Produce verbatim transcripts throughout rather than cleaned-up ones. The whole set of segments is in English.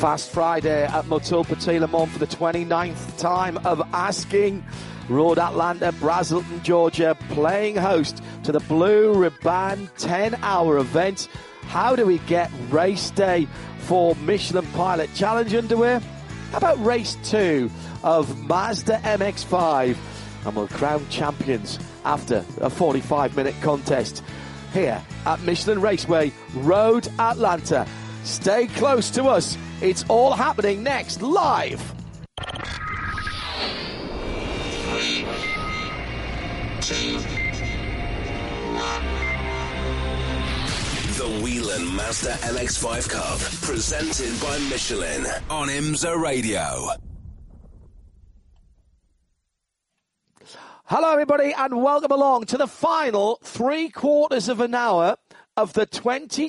Fast Friday at Motul Petit Le Mans for the twenty-ninth time of asking. Road Atlanta, Braselton, Georgia, playing host to the Blue Ribbon ten-hour event. How do we get race day for Michelin Pilot Challenge underway? How about race two of Mazda M X five? And we'll crown champions after a forty-five minute contest here at Michelin Raceway, Road Atlanta. Stay close to us. It's all happening next, live. The Whelen Mazda M X five Cup, presented by Michelin on IMSA Radio. Hello, everybody, and welcome along to the final three quarters of an hour of the twenty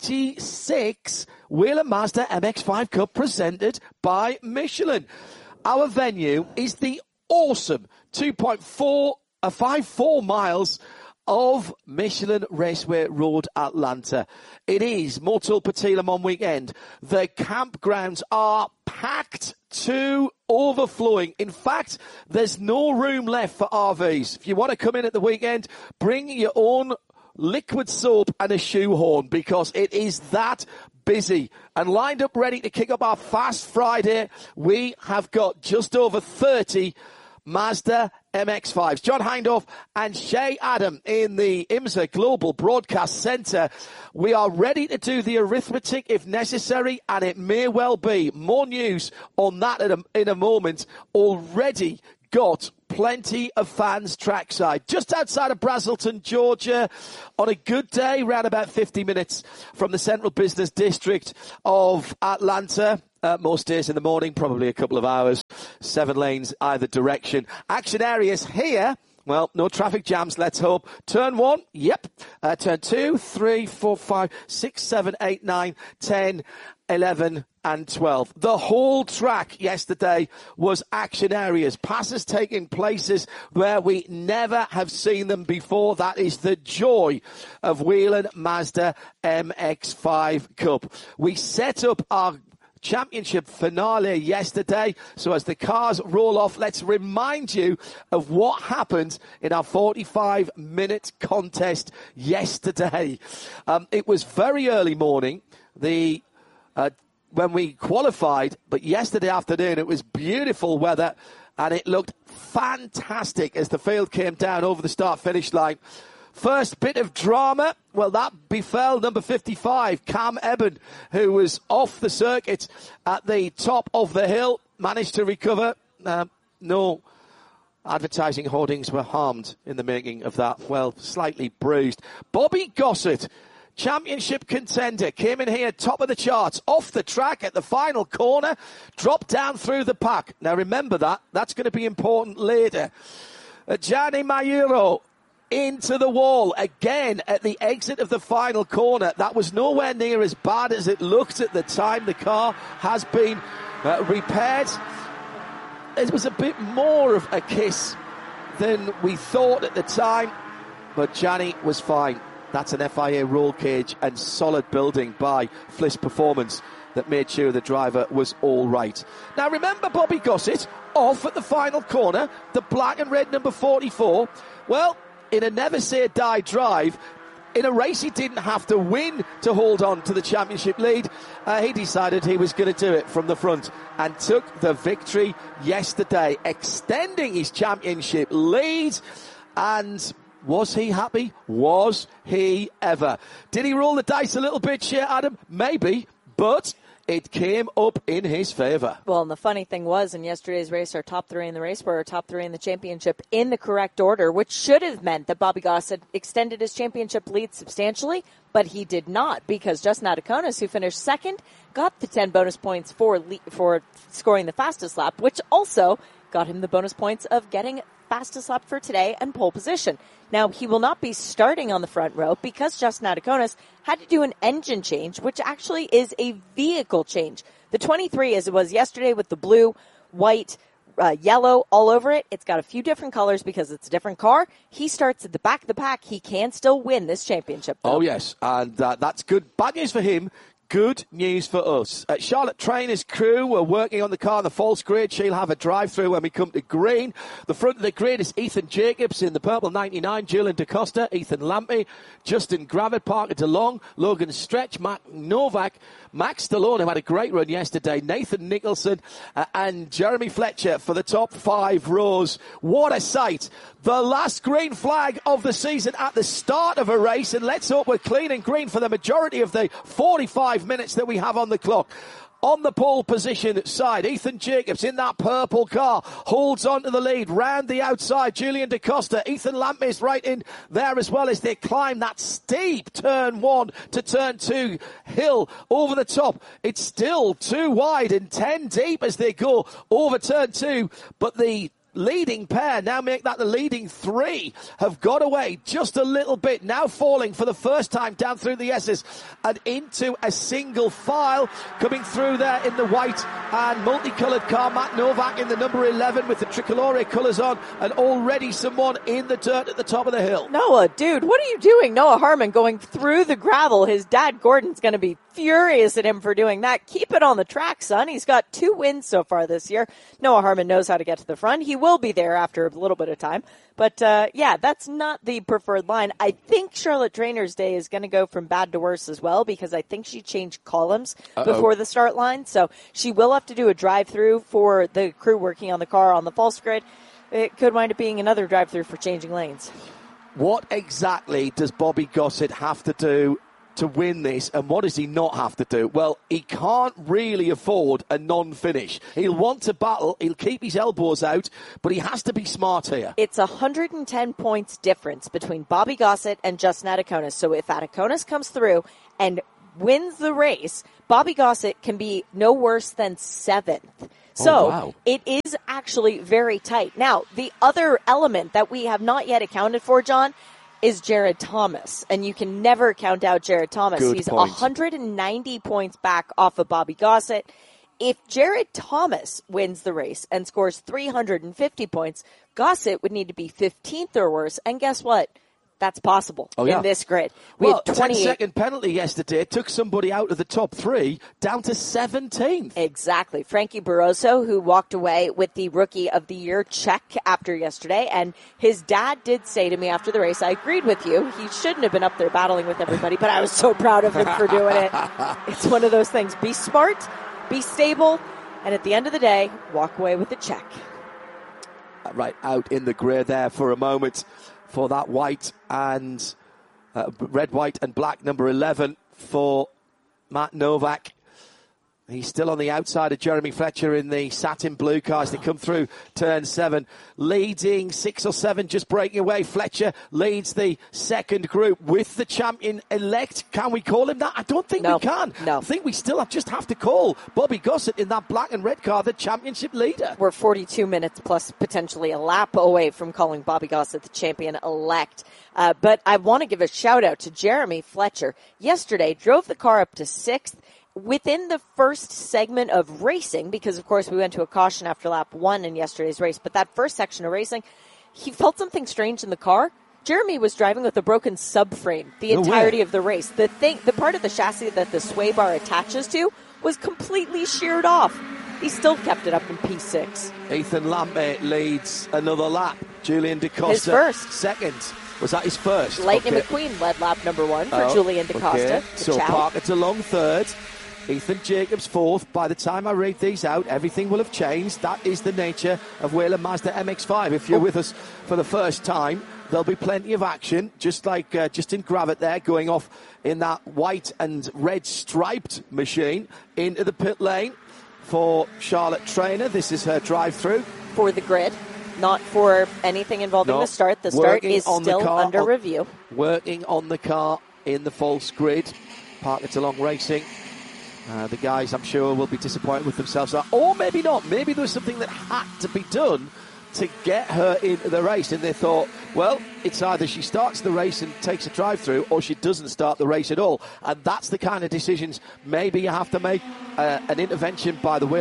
twenty-six Whelen Mazda M X five Cup, presented by Michelin. Our venue is the awesome two point four five four miles of Michelin Raceway Road Atlanta. It is Motul Petit Le Mans weekend. The campgrounds are packed to overflowing. In fact, there's no room left for R Vs. If you want to come in at the weekend, bring your own liquid soap and a shoehorn, because it is that busy. And lined up ready to kick up our Fast Friday, we have got just over thirty Mazda M X fives. John Hindhaugh and Shay Adam in the IMSA Global Broadcast Centre. We are ready to do the arithmetic if necessary, and it may well be. More news on that in a, in a moment. Already got plenty of fans trackside. Just outside of Braselton, Georgia, on a good day, around about fifty minutes from the central business district of Atlanta. Uh, most days in the morning, probably a couple of hours, seven lanes either direction. Action areas here. Well, no traffic jams, let's hope. Turn one, yep. Uh, turn two, three, four, five, six, seven, eight, nine, ten, eleven, and twelve. The whole track yesterday was action areas. Passes taking places where we never have seen them before. That is the joy of Whelen Mazda M X five Cup. We set up our championship finale yesterday. So as the cars roll off, let's remind you of what happened in our forty-five minute contest yesterday. Um, it was very early morning, the uh, when we qualified, but yesterday afternoon it was beautiful weather and it looked fantastic as the field came down over the start-finish line. First bit of drama, well, that befell number fifty-five, Cam Eben, who was off the circuit at the top of the hill, managed to recover. Uh, no advertising hoardings were harmed in the making of that, well, slightly bruised. Bobby Gossett, championship contender, came in here top of the charts, off the track at the final corner, dropped down through the pack. Now remember that, that's going to be important later. Uh, Gianni Mayuro, into the wall again at the exit of the final corner. That was nowhere near as bad as it looked at the time. The car has been uh, repaired. It was a bit more of a kiss than we thought at the time, but Gianni was fine. That's an F I A roll cage and solid building by Fliss Performance that made sure the driver was all right. Now remember Bobby Gossett off at the final corner, the black and red number forty-four. Well, in a never say die drive, in a race he didn't have to win to hold on to the championship lead, uh, he decided he was going to do it from the front and took the victory yesterday, extending his championship lead. And was he happy? Was he ever? Did he roll the dice a little bit, Shea Adam? Maybe, but it came up in his favour. Well, and the funny thing was, in yesterday's race, our top three in the race were our top three in the championship in the correct order, which should have meant that Bobby Gossett extended his championship lead substantially, but he did not, because Justin Adaconis, who finished second, got the ten bonus points for le- for scoring the fastest lap, which also got him the bonus points of getting fastest lap for today and pole position. Now, he will not be starting on the front row because Justin Adaconis had to do an engine change, which actually is a vehicle change. The twenty-three, as it was yesterday, with the blue, white, uh, yellow all over it. It's got a few different colors because it's a different car. He starts at the back of the pack. He can still win this championship, though. Oh, yes, and uh, that's good. Bad news for him. Good news for us. Uh, Charlotte Trainer's crew were working on the car on the false grid. She'll have a drive-through when we come to green. The front of the grid is Ethan Jacobs in the purple ninety-nine, Julian DaCosta, Ethan Lampy, Justin Gravett, Parker DeLong, Logan Stretch, Matt Novak, Max Stallone, who had a great run yesterday, Nathan Nicholson, uh, and Jeremy Fletcher for the top five rows. What a sight. The last green flag of the season at the start of a race, and let's hope we're clean and green for the majority of the forty-five minutes that we have on the clock. On the pole position side, Ethan Jacobs in that purple car holds on to the lead. Round the outside, Julian DaCosta. Ethan Lampy is right in there as well as they climb that steep turn one to turn two hill over the top. It's still too wide and ten deep as they go over turn two, but the leading pair, now make that the leading three, have got away just a little bit, now falling for the first time down through the S's and into a single file. Coming through there in the white and multicoloured car, Matt Novak in the number eleven with the tricolore colours on, and already someone in the dirt at the top of the hill. Noah, dude, what are you doing? Noah Harmon going through the gravel. His dad Gordon's going to be furious at him for doing that. Keep it on the track, son. He's got two wins so far this year. Noah Harmon knows how to get to the front. He will be there after a little bit of time. But, uh, yeah, that's not the preferred line. I think Charlotte Trainer's day is going to go from bad to worse as well, because I think she changed columns Uh-oh. before the start line. So she will have to do a drive-through for the crew working on the car on the false grid. It could wind up being another drive-through for changing lanes. What exactly does Bobby Gossett have to do to win this, and what does he not have to do? Well, he can't really afford a non-finish. He'll want to battle, he'll keep his elbows out, but he has to be smart here. It's one hundred ten points difference between Bobby Gossett and Justin Ataconis. So if Ataconis comes through and wins the race, Bobby Gossett can be no worse than seventh. So oh, wow. It is actually very tight. Now, the other element that we have not yet accounted for, John, is Jared Thomas, and you can never count out Jared Thomas. Good He's point. one hundred ninety points back off of Bobby Gossett. If Jared Thomas wins the race and scores three hundred fifty points, Gossett would need to be fifteenth or worse, and guess what? That's possible oh, yeah. in this grid. We well, had twenty-eight ten-second penalty yesterday took somebody out of the top three down to seventeenth. Exactly. Frankie Barroso, who walked away with the Rookie of the Year check after yesterday, and his dad did say to me after the race, I agreed with you. He shouldn't have been up there battling with everybody, but I was so proud of him for doing it. It's one of those things. Be smart, be stable, and at the end of the day, walk away with a check. Right out in the grid there for a moment for that white and uh, red, white and black number eleven for Matt Novak. He's still on the outside of Jeremy Fletcher in the satin blue car as they come through turn seven. Leading six or seven, just breaking away. Fletcher leads the second group with the champion-elect. Can we call him that? I don't think no. we can. No. I think we still have, just have to call Bobby Gossett in that black and red car the championship leader. We're forty-two minutes plus potentially a lap away from calling Bobby Gossett the champion-elect. Uh, but I want to give a shout-out to Jeremy Fletcher. Yesterday, drove the car up to sixth. Within the first segment of racing, because, of course, we went to a caution after lap one in yesterday's race, but that first section of racing, he felt something strange in the car. Jeremy was driving with a broken subframe the no entirety way. of the race. The thing, the part of the chassis that the sway bar attaches to was completely sheared off. He still kept it up in P six. Ethan Lampy leads another lap. Julian DaCosta. His first. Second. Was that his first? Lightning okay. McQueen led lap number one for oh, Julian DaCosta. Okay. So Chow. Parker DeLong third. Ethan Jacobs fourth. By the time I read these out, everything will have changed. That is the nature of Whelen Mazda M X five. If you're oh. with us for the first time, there'll be plenty of action, just like uh, Justin Gravett there, going off in that white and red striped machine into the pit lane for Charlotte Trainer. This is her drive-through. For the grid, not for anything involving no. the start. The start Working is still car, under on, review. Working on the car in the false grid. Parker DeLong Racing. Uh, the guys, I'm sure, will be disappointed with themselves. Or maybe not. Maybe there was something that had to be done to get her into the race. And they thought, well, it's either she starts the race and takes a drive-through or she doesn't start the race at all. And that's the kind of decisions maybe you have to make. Uh, an intervention by the Whelen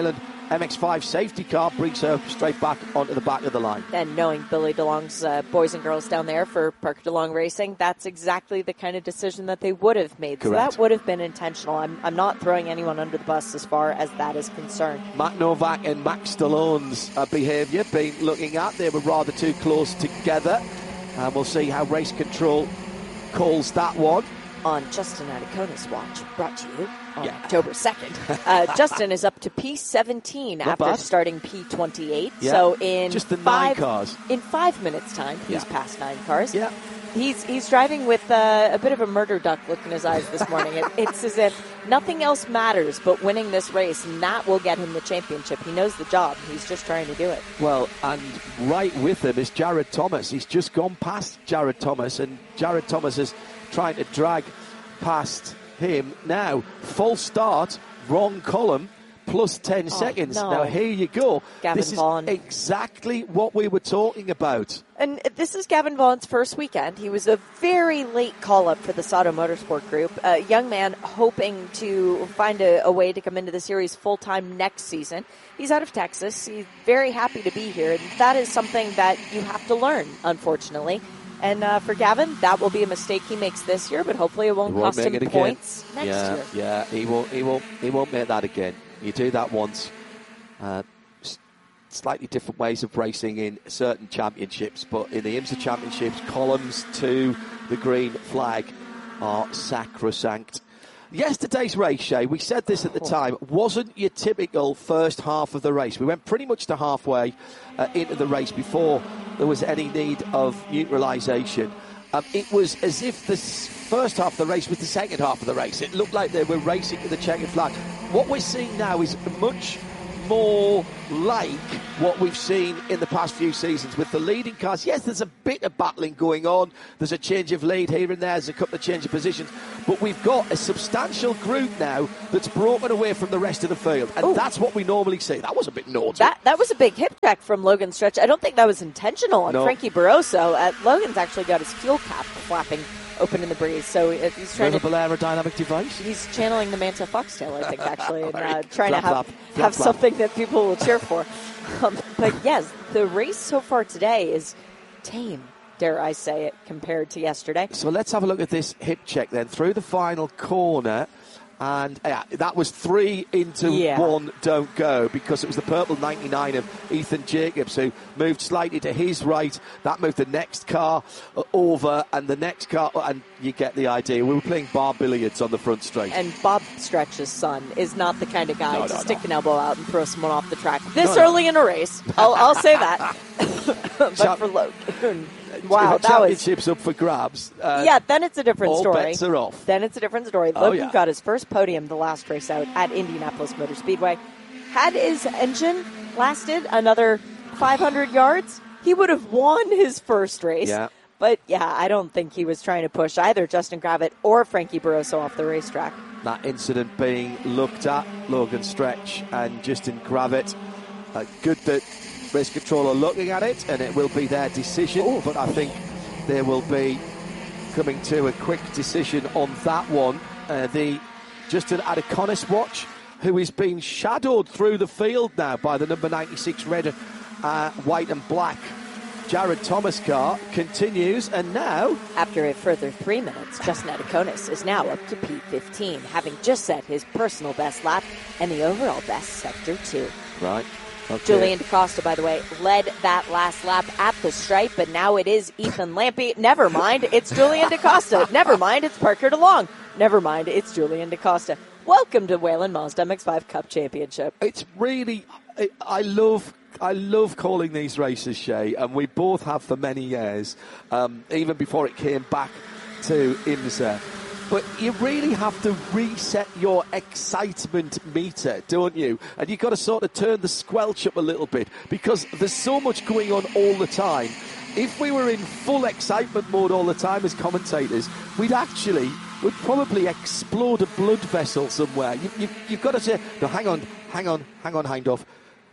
M X five safety car brings her straight back onto the back of the line. And knowing Billy DeLong's uh, boys and girls down there for Parker DeLong Racing, that's exactly the kind of decision that they would have made. Correct. So that would have been intentional. I'm, I'm not throwing anyone under the bus as far as that is concerned. Matt Novak and Max Stallone's uh, behaviour being looking at, they were rather too close together. And we'll see how race control calls that one. On Justin Adicona's watch, brought to you on Yeah. October second. Uh, Justin is up to P seventeen Not after bad. starting P twenty-eight. Yeah. So in Just the five, nine cars. In five minutes' time, he's Yeah. passed nine cars. Yeah. He's he's driving with uh, a bit of a murder duck look in his eyes this morning. It, it's as if nothing else matters but winning this race, and that will get him the championship. He knows the job. He's just trying to do it. Well, and right with him is Jared Thomas. He's just gone past Jared Thomas, and Jared Thomas is trying to drag past him now. Full start, wrong column, plus ten Oh, seconds. no. Now, here you go. Gavin this is Vaughan. exactly what we were talking about. And this is Gavin Vaughan's first weekend. He was a very late call-up for the Sato Motorsport Group. A young man hoping to find a, a way to come into the series full-time next season. He's out of Texas. He's very happy to be here. And that is something that you have to learn, unfortunately. And uh, for Gavin, that will be a mistake he makes this year, but hopefully it won't, He won't cost him make it again. points next yeah, year. Yeah, he won't. He won't. He won't make that again. You do that once. Uh, s- slightly different ways of racing in certain championships, but in the IMSA championships, columns to the green flag are sacrosanct. Yesterday's race, Shay, we said this at the time, wasn't your typical first half of the race. We went pretty much to halfway uh, into the race before there was any need of neutralisation. Um, it was as if the s- first half of the race was the second half of the race. It looked like they were racing to the checkered flag. What we're seeing now is much more like what we've seen in the past few seasons with the leading cars. Yes, there's a bit of battling going on. There's a change of lead here and there. There's a couple of change of positions. But we've got a substantial group now that's broken away from the rest of the field. And Ooh. that's what we normally see. That was a bit naughty. That that was a big hip check from Logan Stretch. I don't think that was intentional on No. Frankie Barroso. Uh, Logan's actually got his fuel cap flapping open in the breeze, so uh, he's trying to... Movable aerodynamic device. He's channeling the Manta Foxtail, I think, actually, and uh, Flap, trying to have, flap, flap, have flap. something that people will cheer for. Um, but yes, the race so far today is tame, dare I say it, compared to yesterday. So let's have a look at this hip check then. Through the final corner. And yeah, that was three into Yeah. one don't go because it was the purple ninety-nine of Ethan Jacobs who moved slightly to his right. That moved the next car uh, over and the next car, and you get the idea. We were playing bar billiards on the front straight. And Bob Stretch's son is not the kind of guy No, to no, stick no. an elbow out and throw someone off the track this No, no. early in a race. I'll, I'll say that. But Chap- for Logan, wow, If a that was... championship's up for grabs. Uh, Yeah, then it's a different all story. bets are off. Then it's a different story. Oh, Logan yeah. got his first podium the last race out at Indianapolis Motor Speedway. Had his engine lasted another five hundred yards, he would have won his first race. Yeah. But yeah, I don't think he was trying to push either Justin Gravitt or Frankie Barroso off the racetrack. That incident being looked at, Logan Stretch and Justin Gravitt. Uh, good that race control are looking at it, and it will be their decision. But I think there will be coming to a quick decision on that one. Uh, the Justin Adiconis watch, who is being shadowed through the field now by the number ninety-six red, uh, white and black Jared Thomas car, continues, and now After a further three minutes, Justin Adiconis is now up to P fifteen, having just set his personal best lap and the overall best sector two. right. Okay. Julian DaCosta, by the way, led that last lap at the stripe, but now it is Ethan Lampy. Never mind, it's Julian DaCosta. Never mind, it's Parker DeLong. Never mind, it's Julian DaCosta. Welcome to Whelen Mazda M X five Cup Championship. It's really, I, I love, I love calling these races, Shay, and we both have for many years, um, even before it came back to IMSA. But you really have to reset your excitement meter, don't you? And you've got to sort of turn the squelch up a little bit because there's so much going on all the time. If we were in full excitement mode all the time as commentators, we'd actually, would probably explode a blood vessel somewhere. You, you, you've got to say, no, hang on, hang on, hang on, Hindhoff.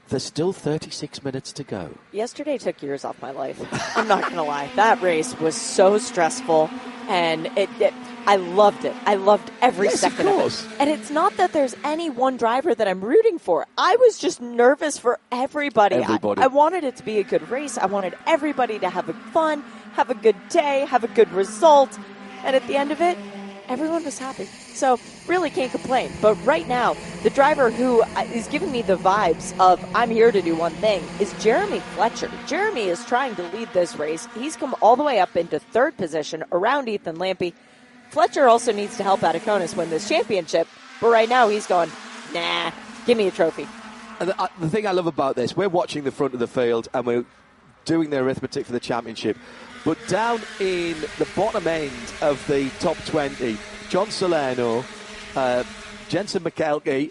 There's still thirty-six minutes to go. Yesterday took years off my life. I'm not going to lie. That race was so stressful, and it, it I loved it. I loved every yes, second of, of course. it. And it's not that there's any one driver that I'm rooting for. I was just nervous for everybody. Everybody. I, I wanted it to be a good race. I wanted everybody to have a fun, have a good day, have a good result. And at the end of it, everyone was happy. So really can't complain. But right now, the driver who is giving me the vibes of I'm here to do one thing is Jeremy Fletcher. Jeremy is trying to lead this race. He's come all the way up into third position around Ethan Lampy. Fletcher also needs to help Ataconis win this championship. But right now he's going, nah, give me a trophy. And the, uh, the thing I love about this, we're watching the front of the field and we're doing the arithmetic for the championship. But down in the bottom end of the top twenty, John Salerno, uh, Jensen McKelkey,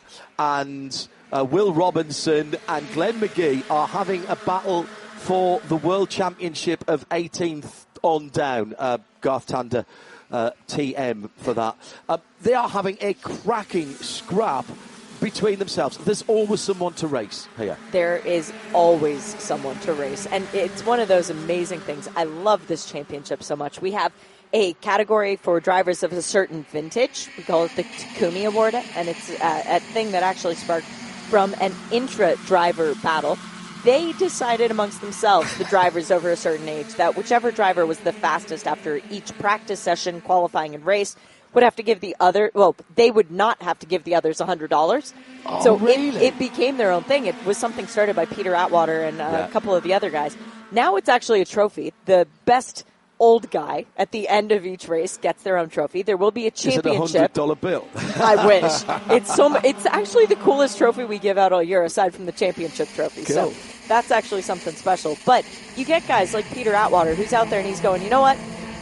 and uh, Will Robinson and Glenn McGee are having a battle for the World Championship of eighteenth on down. Uh, Garth Tander, uh, T M for that. Uh, they are having a cracking scrap between themselves. There's always someone to race here. There is always someone to race. And it's one of those amazing things. I love this championship so much. We have a category for drivers of a certain vintage. We call it the Takumi Award, and it's a, a thing that actually sparked from an intra-driver battle. They decided amongst themselves, the drivers over a certain age, that whichever driver was the fastest after each practice session, qualifying and race, would have to give the other, well, they would not have to give the others one hundred dollars. Oh, so really? it, it became their own thing. It was something started by Peter Atwater and uh, yeah. a couple of the other guys. Now it's actually a trophy. The best old guy at the end of each race gets their own trophy. There will be a championship. Is it a one hundred dollar bill? I wish. It's so. It's actually the coolest trophy we give out all year, aside from the championship trophy. Cool. So that's actually something special. But you get guys like Peter Atwater, who's out there and he's going, you know what?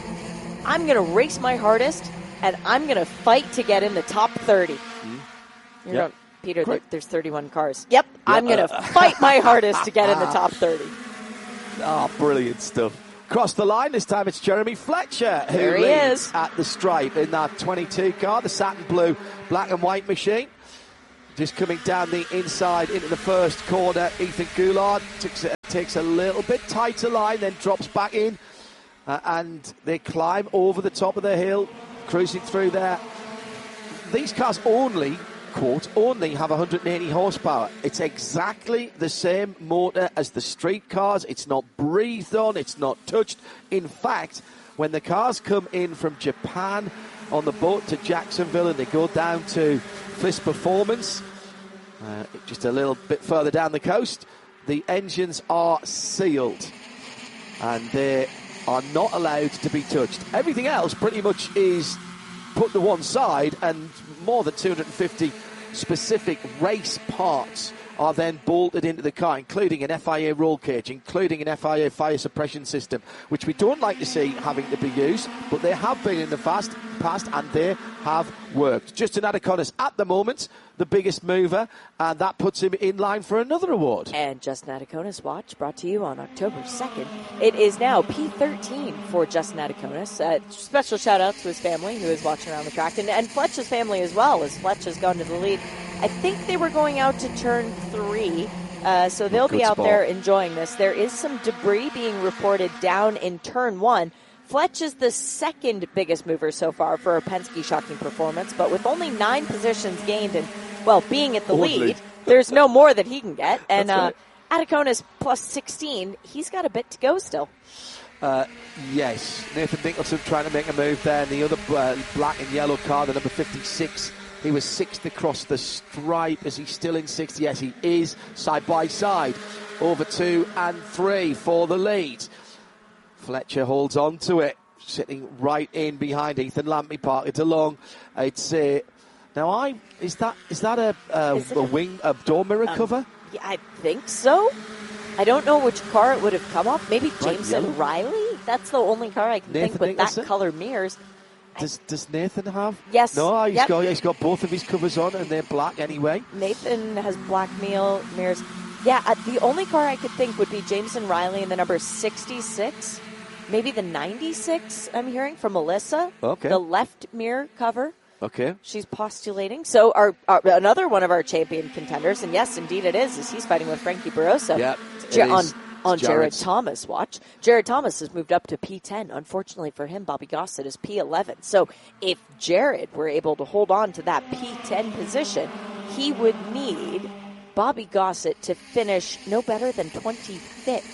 I'm going to race my hardest, and I'm going to fight to get in the top thirty. Mm-hmm. You're yep. going, Peter, there, there's thirty-one cars. Yep, yep. I'm going to fight my hardest to get in the top thirty. Oh, brilliant stuff. Across the line, this time it's Jeremy Fletcher who there he leads is. at the stripe in that twenty-two car, the satin blue black and white machine. Just coming down the inside into the first corner, Ethan Goulard takes a, takes a little bit tighter line, then drops back in, uh, and they climb over the top of the hill, cruising through there. These cars only, quote, only have one hundred eighty horsepower. It's exactly the same motor as the street cars. It's not breathed on. It's not touched. In fact, when the cars come in from Japan on the boat to Jacksonville and they go down to F I S Performance, uh, just a little bit further down the coast, the engines are sealed and they are not allowed to be touched. Everything else pretty much is put to one side, and more than two hundred fifty specific race parts are then bolted into the car, including an F I A roll cage, including an F I A fire suppression system, which we don't like to see having to be used, but they have been in the fast past and they have worked. Justin Ataconis at the moment, the biggest mover, and that puts him in line for another award. And Justin Ataconis Watch, brought to you on October second. It is now P thirteen for Justin Ataconis. Uh, special shout out to his family who is watching around the track, and, and Fletch's family as well, as Fletch has gone to the lead. I think they were going out to turn three, uh, so they'll Good be out spot. there enjoying this. There is some debris being reported down in turn one. Fletch is the second biggest mover so far for a Penske shocking performance, but with only nine positions gained and, well, being at the Only. lead, there's no more that he can get. And That's uh, Ataconis plus sixteen, he's got a bit to go still. Uh, yes, Nathan Nicholson trying to make a move there, and the other uh, black and yellow car, the number fifty-six, he was sixth across the stripe. Is he still in sixth? Yes, he is, side by side, over two and three for the lead. Fletcher holds on to it, sitting right in behind Ethan Lampy, parked it along. It's uh, now I is that is that a, a, Is it a a- wing a door mirror Um, cover? Yeah, I think so. I don't know which car it would have come off. Maybe Bright Jameson yellow? Riley? That's the only car I can Nathan think with Nicholson? that color mirrors. Does does Nathan have? Yes. No, he's Yep. got he's got both of his covers on, and they're black anyway. Nathan has black meal mirrors. Yeah, uh, the only car I could think would be Jameson Riley in the number sixty-six. Maybe the ninety-six I'm hearing from Melissa. Okay. The left mirror cover. Okay. She's postulating. So our, our another one of our champion contenders, and yes, indeed it is, is he's fighting with Frankie Barroso. Yeah, Ja- on is. on It's Jared Jared's. Thomas watch. Jared Thomas has moved up to P ten. Unfortunately for him, Bobby Gossett is P eleven. So if Jared were able to hold on to that P ten position, he would need Bobby Gossett to finish no better than twenty-fifth.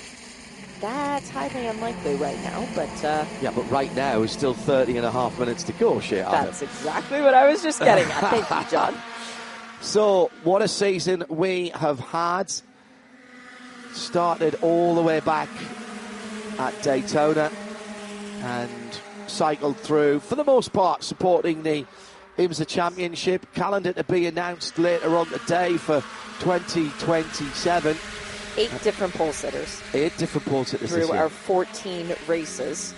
That's highly unlikely right now, but... Uh, Yeah, but right now is still thirty and a half minutes to go, shit. that's exactly what I was just getting at. Thank you, John. So, what a season we have had. Started all the way back at Daytona and cycled through, for the most part, supporting the IMSA Championship. Calendar to be announced later on today for twenty twenty-seven. Eight different pole sitters Eight different pole sitters this through year. our fourteen races.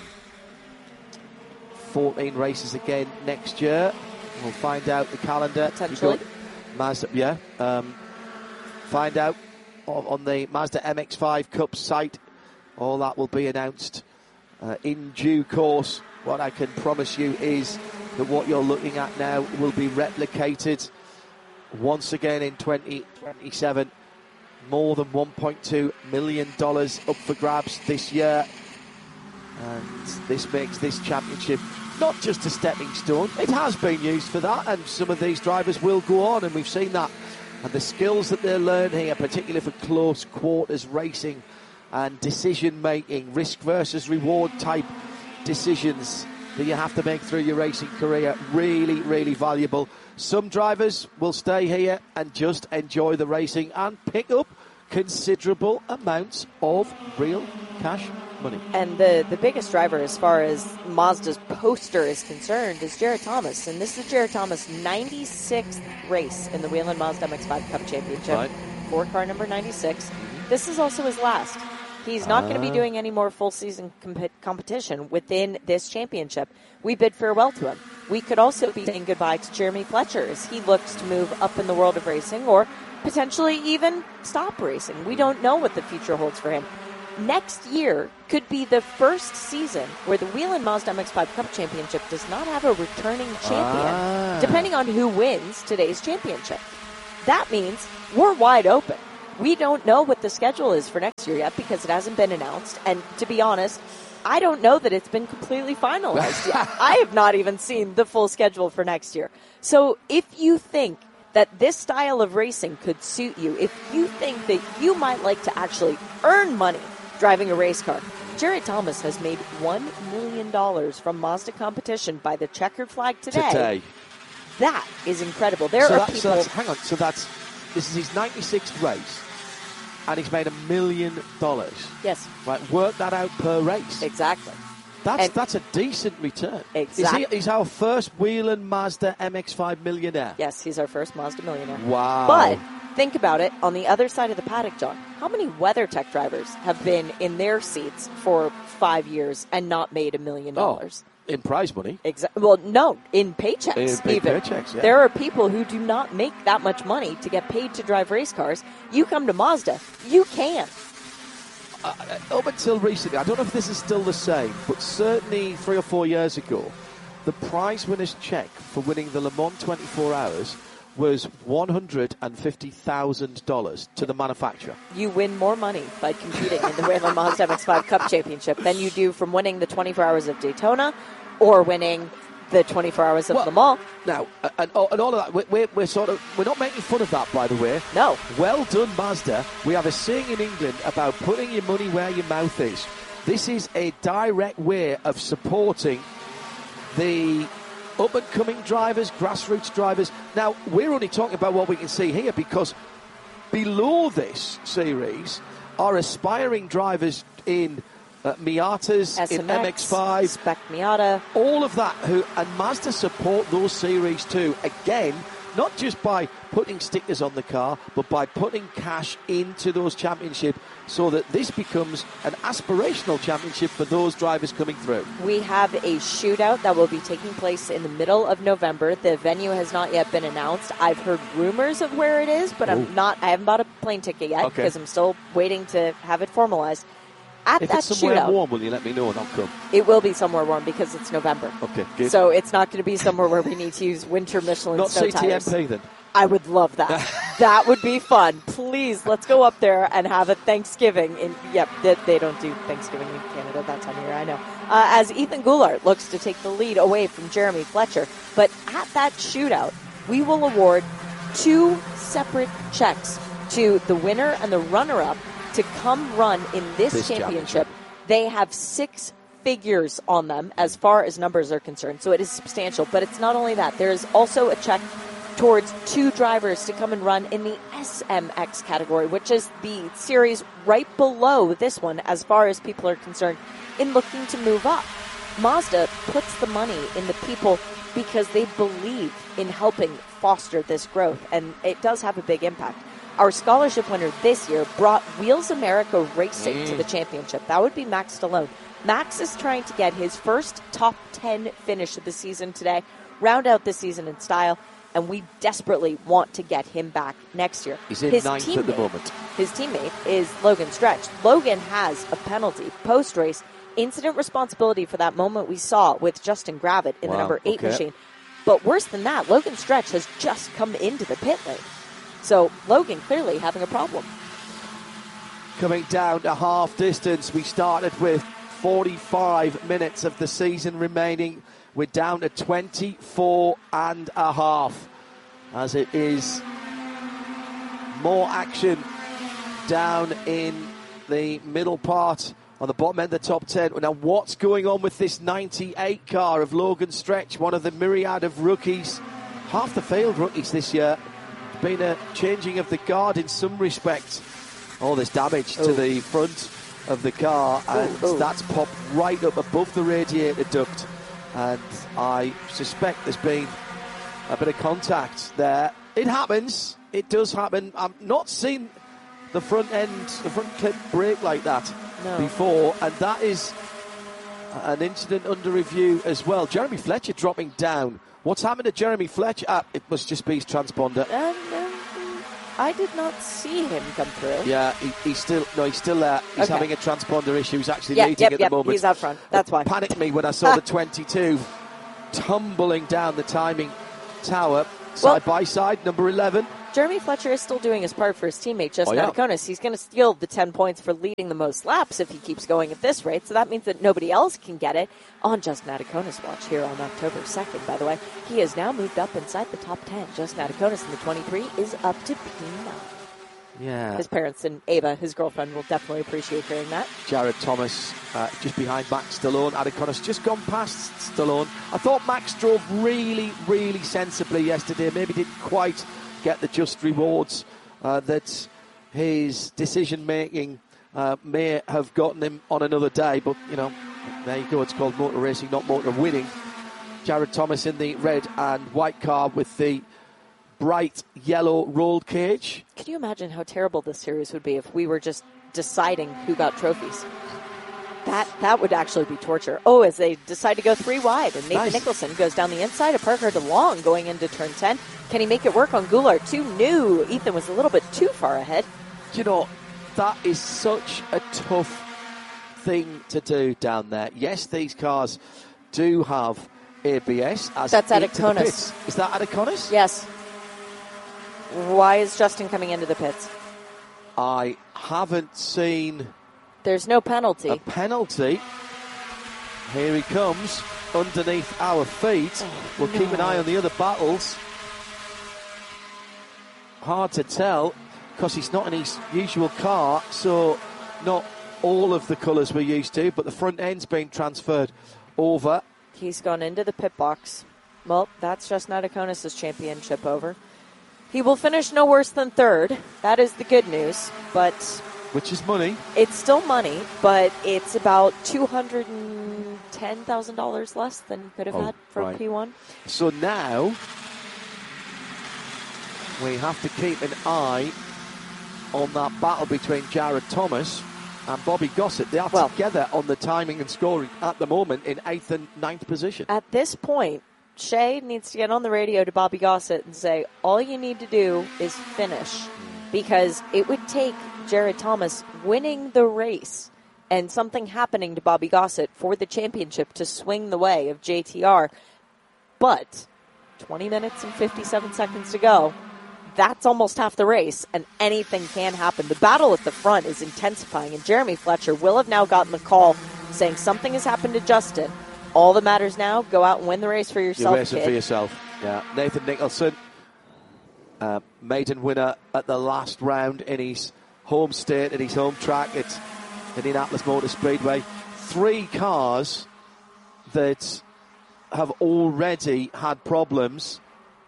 fourteen races again next year. We'll find out the calendar. Potentially. We've got Mazda, yeah. Um, find out on on the Mazda M X five Cup site. All that will be announced uh, in due course. What I can promise you is that what you're looking at now will be replicated once again in twenty twenty-seven. More than one point two million dollars up for grabs this year. And this makes this championship not just a stepping stone. It has been used for that, and some of these drivers will go on, and we've seen that. And the skills that they learn here, particularly for close quarters racing and decision making, risk versus reward type decisions that you have to make through your racing career, really, really valuable. Some drivers will stay here and just enjoy the racing and pick up considerable amounts of real cash money. And the, the biggest driver as far as Mazda's poster is concerned is Jared Thomas. And this is Jared Thomas' ninety-sixth race in the Whelen Mazda M X five Cup Championship. Right. For car number ninety-six. This is also his last. He's not going to be Ah. doing any more full season comp- competition within this championship. We bid farewell to him. We could also be saying goodbye to Jeremy Fletcher as he looks to move up in the world of racing or potentially even stop racing. We don't know what the future holds for him. Next year could be the first season where the Whelen Mazda M X five Cup Championship does not have a returning champion, Ah. depending on who wins today's championship. That means we're wide open. We don't know what the schedule is for next year yet because it hasn't been announced. And to be honest, I don't know that it's been completely finalized yet. I have not even seen the full schedule for next year. So if you think that this style of racing could suit you, if you think that you might like to actually earn money driving a race car, Jared Thomas has made one million dollars from Mazda competition by the checkered flag today. Today. That is incredible. There So, are that, people... so that's, hang on, so that's, this is his ninety-sixth race, and he's made a million dollars. Yes, Right, work that out per race. exactly. That's And- that's a decent return. Exactly. Is he, he's our first Whelen Mazda M X five millionaire. Yes, he's our first Mazda millionaire. Wow. But think about it, on the other side of the paddock, John, how many WeatherTech drivers have been in their seats for five years and not made a million dollars? in prize money. Exactly. Well, no, in paychecks. In paid even. paychecks, yeah. There are people who do not make that much money to get paid to drive race cars. You come to Mazda, you can. Uh, up until recently, I don't know if this is still the same, but certainly three or four years ago, the prize winner's check for winning the Le Mans twenty-four hours was one hundred fifty thousand dollars to the manufacturer. You win more money by competing in the Whelen Mazda M X five Cup Championship than you do from winning the twenty-four hours of Daytona or winning the twenty-four hours of Well, Le Mans. Now, uh, and, oh, and all of that, we're, we're, we're sort of, we're not making fun of that, by the way. No. Well done, Mazda. We have a saying in England about putting your money where your mouth is. This is a direct way of supporting the up-and-coming drivers, grassroots drivers. Now, we're only talking about what we can see here because below this series are aspiring drivers in uh, Miatas, S M X, in M X five, Spec Miata. all of that, who and Mazda support those series too. Again, not just by putting stickers on the car, but by putting cash into those championships so that this becomes an aspirational championship for those drivers coming through. We have a shootout that will be taking place in the middle of November. The venue has not yet been announced. I've heard rumors of where it is, but Ooh. I'm not. I haven't bought a plane ticket yet Okay. because I'm still waiting to have it formalized. At if that it's somewhere shootout, warm, will you let me know and I'll come? it will be somewhere warm because it's November. Okay, good. So it's not going to be somewhere where we need to use winter Michelin Not snow C T M P tires. then. I would love that. That would be fun. Please, let's go up there and have a Thanksgiving. In Yep, they, they don't do Thanksgiving in Canada that time of year, I know. Uh, as Ethan Goulart looks to take the lead away from Jeremy Fletcher. But at that shootout, we will award two separate checks to the winner and the runner-up to come run in this, This championship. championship. They have six figures on them as far as numbers are concerned, so it is substantial. But it's not only that. There is also a check towards two drivers to come and run in the S M X category, which is the series right below this one as far as people are concerned in looking to move up. Mazda puts the money in the people because they believe in helping foster this growth, and it does have a big impact. Our scholarship winner this year brought Wheels America Racing mm. to the championship. That would be Max Stallone. Max is trying to get his first top ten finish of the season today, round out the season in style, and we desperately want to get him back next year. He's in his ninth teammate, at the moment. His teammate is Logan Stretch. Logan has a penalty post-race incident responsibility for that moment we saw with Justin Gravitt in wow, the number eight okay. machine. But worse than that, Logan Stretch has just come into the pit lane. So Logan clearly having a problem. Coming down to half distance, we started with forty-five minutes of the season remaining. We're down to twenty-four and a half, as it is more action down in the middle part on the bottom end of the top ten. Now, what's going on with this ninety-eight car of Logan Stretch, one of the myriad of rookies, half the field rookies this year? Been a changing of the guard in some respects. All this damage Ooh. to the front of the car, and ooh, ooh. that's popped right up above the radiator duct. And I suspect there's been a bit of contact there. It happens. It does happen. I've not seen the front end, the front clip break like that no. before, and that is an incident under review as well. Jeremy Fletcher dropping down. What's happened to Jeremy Fletcher? Ah, it must just be his transponder. Um, um, I did not see him come through. Yeah, he, he's still no, he's still there. He's Okay. having a transponder issue. He's actually Yeah, leading yep, at yep, the moment. he's out front. That's it why. Panicked me when I saw the twenty-two tumbling down the timing tower, side Well, by side, number eleven. Jeremy Fletcher is still doing his part for his teammate, Justin Oh, yeah. Adakonis. He's going to steal the ten points for leading the most laps if he keeps going at this rate. So that means that nobody else can get it on Justin Adakonis' watch here on October second, by the way. He has now moved up inside the top ten. Justin Adakonis in the twenty-three is up to P nine. Yeah. His parents and Ava, his girlfriend, will definitely appreciate hearing that. Jared Thomas uh, just behind Max Stallone. Adakonis just gone past Stallone. I thought Max drove really, really sensibly yesterday. Maybe didn't quite get the just rewards uh, that his decision-making uh, may have gotten him on another day. But, you know, there you go. It's called motor racing, not motor winning. Jared Thomas in the red and white car with the bright yellow rolled cage. Can you imagine how terrible this series would be if we were just deciding who got trophies? That that would actually be torture. Oh, as they decide to go three wide, and Nathan Nice. Nicholson goes down the inside of Parker DeLong going into turn ten. Can he make it work on Goulart? Too new. Ethan was a little bit too far ahead. Do you know, that is such a tough thing to do down there. Yes, these cars do have A B S. As That's into the Adakonis. pits. Is that Adakonis? Yes. Why is Justin coming into the pits? I haven't seen There's no penalty. a penalty. Here he comes underneath our feet. Oh, we'll no. keep an eye on the other battles. Hard to tell because he's not in his usual car, so not all of the colours we're used to, but the front end's been transferred over. He's gone into the pit box. Well, that's Justin Adakonis' championship over. He will finish no worse than third. That is the good news, but Which is money. it's still money, but it's about two hundred ten thousand dollars less than he could have Oh, had from right. P one. So now we have to keep an eye on that battle between Jared Thomas and Bobby Gossett. They are Well- together on the timing and scoring at the moment in eighth and ninth position. At this point, Shea needs to get on the radio to Bobby Gossett and say, all you need to do is finish, because it would take Jared Thomas winning the race and something happening to Bobby Gossett for the championship to swing the way of J T R. But twenty minutes and fifty-seven seconds to go. That's almost half the race, and anything can happen. The battle at the front is intensifying, and Jeremy Fletcher will have now gotten the call saying something has happened to Justin. All that matters now, go out and win the race for yourself, You're racing kid. for yourself. Yeah. Nathan Nicholson, uh, maiden winner at the last round in his home state, at his home track at Indianapolis Motor Speedway. Three cars that have already had problems.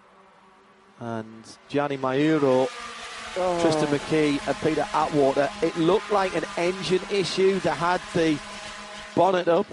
And Gianni Mauro, oh. Tristan McKee and Peter Atwater. It looked like an engine issue that had the bonnet up.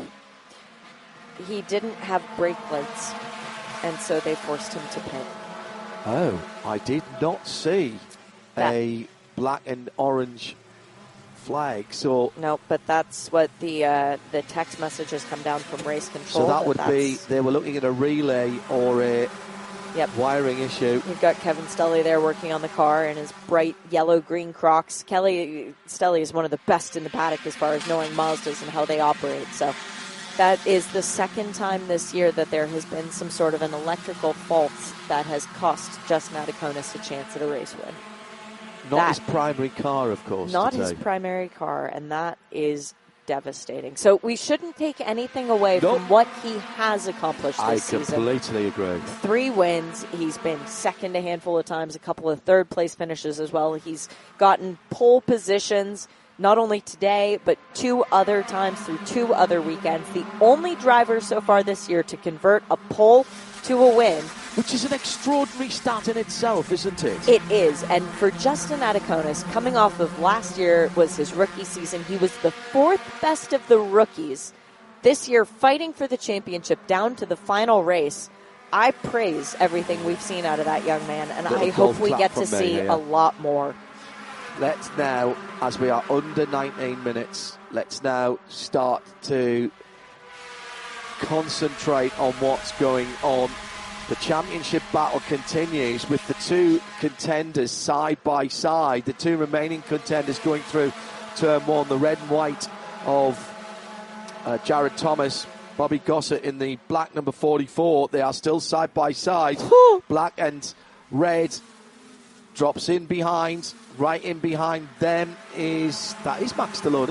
He didn't have brake lights, and so they forced him to pit. Oh, I did not see that. A black and orange flag. So no, but that's what the uh, the text message has come down from race control. So that, that would that's... be, they were looking at a relay or a Yep. wiring issue. We've got Kevin Stelly there working on the car in his bright yellow-green Crocs. Kelly Stelly is one of the best in the paddock as far as knowing Mazdas and how they operate. So that is the second time this year that there has been some sort of an electrical fault that has cost Justin Adaconis a chance at a race win. Not that, his primary car, of course. Not today. his primary car, and that is devastating. So we shouldn't take anything away nope. from what he has accomplished this I season. I completely agree. Three wins. He's been second a handful of times, a couple of third place finishes as well. He's gotten pole positions not only today, but two other times through two other weekends. The only driver so far this year to convert a pole to a win. Which is an extraordinary stat in itself, isn't it? It is. And for Justin Adaconis, coming off of last year was his rookie season. He was the fourth best of the rookies. This year, fighting for the championship down to the final race. I praise everything we've seen out of that young man, and Little I hope we get to me, see yeah. a lot more. Let's now, as we are under nineteen minutes, let's now start to concentrate on what's going on. The championship battle continues with the two contenders side by side. The two remaining contenders going through turn one. The red and white of uh, Jared Thomas, Bobby Gossett in the black number forty-four. They are still side by side. Black and red drops in behind. Right in behind them is, that is Max Stallone.